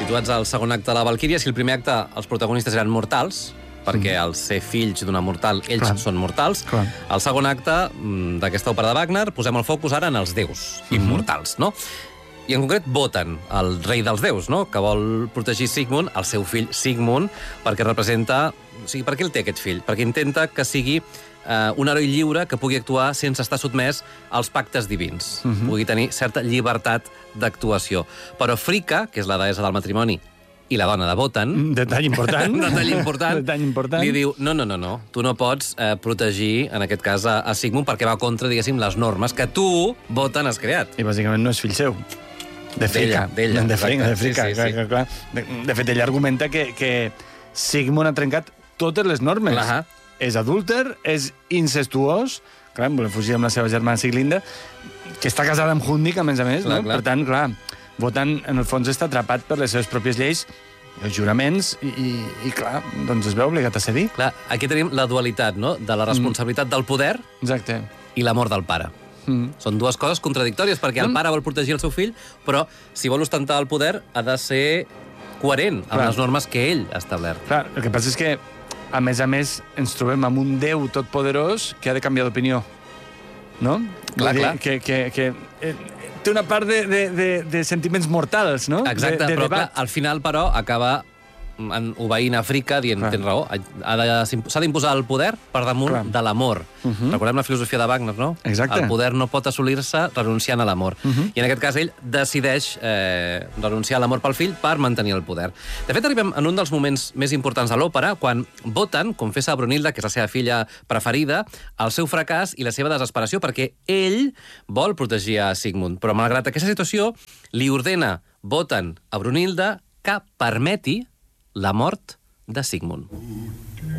situats al segon acte de la Valquíria. Si el primer acte els protagonistes eren mortals, perquè al ser fills d'una mortal, ells són mortals. Al segon acte d'aquesta òpera de Wagner posem el focus ara en els déus immortals, no? I en concret voten el rei dels déus, no? Que vol protegir Sigmund, el seu fill Sigmund, perquè representa... O sigui, per què el té aquest fill? Perquè intenta que sigui un heroi lliure que pugui actuar sense estar sotmès als pactes divins. Pugui tenir certa llibertat d'actuació. Però Fricka, que és la deessa del matrimoni, i la dona de Wotan... Detall important. Detall important. Detall important. Li diu, no, tu no pots protegir, en aquest cas, a Sigmund, perquè va contra, diguéssim, les normes que tu, Wotan, has creat. I bàsicament no és fill seu. De Fricka. D'ella. De Fricka, clar. De fet, ella argumenta que Sigmund ha trencat totes les normes. És adúlter, és incestuós, clar, vol fugir amb la seva germana Siglinda, que està casada amb Hundik, a més, no? Per tant, clar, Wotan, en el fons, està atrapat per les seves pròpies lleis, els juraments, i clar, doncs es veu obligat a cedir. Clar, aquí tenim la dualitat, no?, de la responsabilitat del poder i l'amor del pare. Són dues coses contradictòries, perquè el pare vol protegir el seu fill, però si vol ostentar el poder ha de ser coherent amb les normes que ell ha establert. Clar, el que passa és que, a més, ens trobem amb un déu totpoderós que ha de canviar d'opinió. No? Clar. Que té una part de sentiments mortals, no? Exacte, però clar, al final, però, acaba obeint a Fricka, dient, tens raó, s'ha d'imposar el poder per damunt de l'amor. Recordem la filosofia de Wagner, no? Exacte. El poder no pot assolir-se renunciant a l'amor. I en aquest cas ell decideix renunciar a l'amor pel fill per mantenir el poder. De fet, arribem en un dels moments més importants de l'òpera, quan Wotan confessa a Brunilda, que és la seva filla preferida, el seu fracàs i la seva desesperació, perquè ell vol protegir a Sigmund. Però, malgrat aquesta situació, li ordena Wotan a Brunilda que permeti la mort de Sigmund.